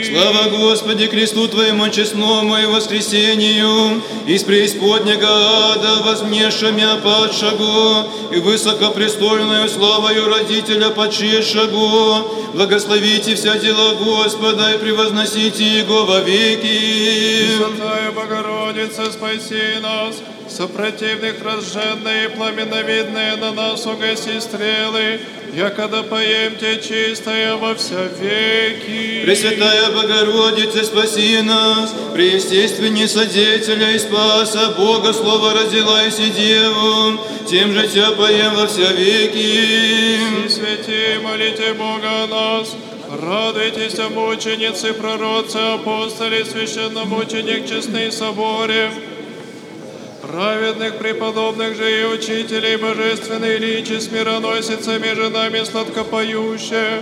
Слава Господи, кресту Твоему честному и воскресению, из преисподнего ада вознесшемя падшего, и высокопрестольную славою родителя почившего, благословите вся дела Господа и превозносите Его во веки. Святая Богородица, спаси нас, сопротивных разженные, пламеновидные на нас угаси стрелы, якогда поем Те чистая во вся веки. Пресвятая Богородица, спаси нас, преестествени содетеля и спаса, Бога Слово родила и Деву, тем же Тя поем во вся веки. И святи, молите Бога о нас, радуйтесь, мученицы, пророцы, апостоли, священномученик, честный соборе, праведных, преподобных же и учителей, божественной личи с мироносицами, женами сладкопоющие,